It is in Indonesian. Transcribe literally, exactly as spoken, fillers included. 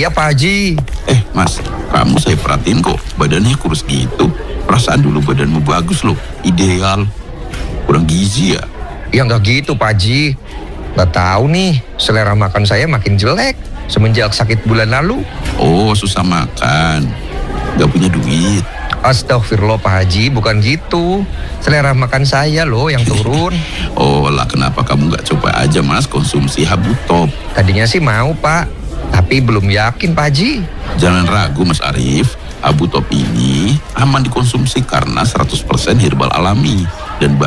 Iya Pak Haji. Eh Mas, kamu saya perhatiin kok badannya kurus gitu. Perasaan dulu badanmu bagus loh, ideal. Kurang gizi ya? Ya nggak gitu Pak Haji. Nggak tahu nih, selera makan saya makin jelek semenjak sakit bulan lalu. Oh, susah makan, nggak punya duit. Astagfirullah Pak Haji, bukan gitu. Selera makan saya loh yang turun. Oh lah, kenapa kamu nggak coba aja Mas konsumsi Habu Top? Tadinya sih mau Pak, tapi belum yakin Pak Haji. Jangan ragu Mas Arif, Habu Top ini aman dikonsumsi karena seratus persen herbal alami dan